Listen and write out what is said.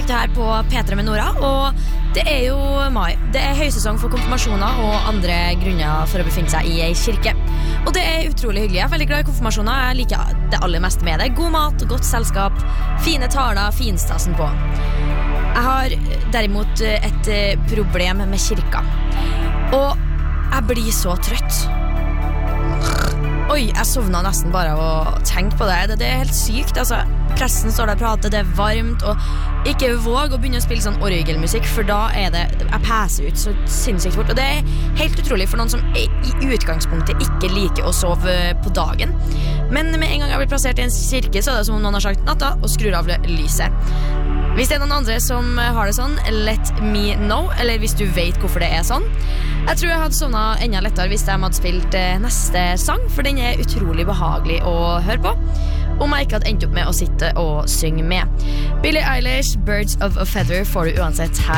Du her på P3 med Nora, og det jo mai. Det høysesong for konfirmasjoner og andre grunner for å befinne seg i en kirke. Og det utrolig hyggelig. Jeg veldig glad i konfirmasjoner. Jeg liker det aller meste med det. God mat, godt selskap, fine taler, finstasen på. Jeg har derimot et problem med kirka. Og jeg blir så trøtt. Oi, jeg sovna nesten bare av å tenke på det. Det helt sykt, altså. Pressen står der og prater, det varmt, og ikke våg å begynne å spille sånn orgelmusikk, for da det jeg passer ut så sinnssykt fort. Og det helt utrolig for noen som i utgangspunktet ikke liker å sove på dagen. Men med en gang jeg blir plassert i en kirke, så det som om noen har sagt natta og skrur av lyset. Hvis det noen andre som har det sånn, let me know, eller hvis du vet hvorfor det sånn. Jeg tror jeg hadde sovnet enda lettere hvis de hadde spilt neste sang, for den utrolig behagelig å høre på, om jeg ikke hadde endt opp med å sitte og synge med. Billie Eilish, Birds of a Feather får du uansett her.